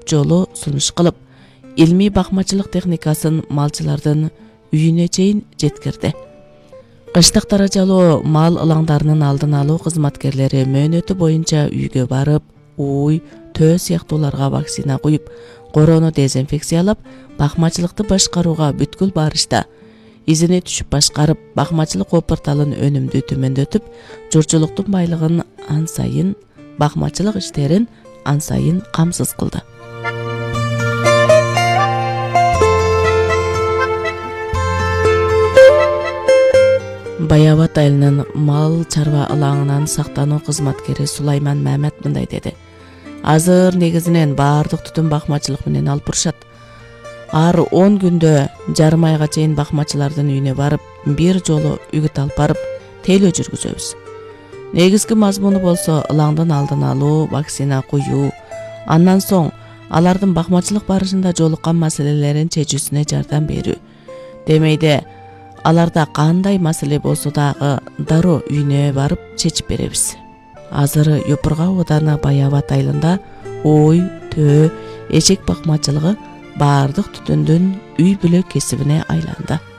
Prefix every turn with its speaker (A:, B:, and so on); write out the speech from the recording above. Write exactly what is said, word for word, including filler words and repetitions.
A: жолу сунуш кылып, илмий бакмачылык техникасын малчылардын үйүнө чейин жеткирди. Кыштык даражалуу мал ылаңдарынын алдын алуу кызматкерлери мөөнөтү боюнча үйгө барып, уй, төө сыяктууларга вакцина куюп, короону дезинфекциялап, бакмачылыкты башкарууга бүткүл барышта изине түшүп башкарып, бакмачылык опурталын өнүмдүү төмөндөтүп, журчулуктун байлыгын ан сайын, бакмачылык иштерин ан сайын камсыз кылды. Баябат айылынын мал чарба ылаңынан сактануу кызматкери Сулайман Мамет мындай деди. Азыр негизинен баардык түтүн бакмачылык менен алып турушат. Ар он күндө жарым айга чейин бакмачылардын үйүнө барып, бир жолу үгүт алып барып, тейлөө жүргүзөбүз. Негизги мазмуну болсо ылаңдын алдын алуу, вакцина куюу, андан соң алардын бакмачылык барышында жолуккан маселелерин чечүүсүнө жардам берүү. Демейде аларда кандай маселе болсо дагы дароо үйүнө барып чечип беребиз. Азыр Юпурга ооданы Баябат айылында ой, төө, эчек бакмачылыгы баардык түтүндүн үй бүлө кесибине айланды.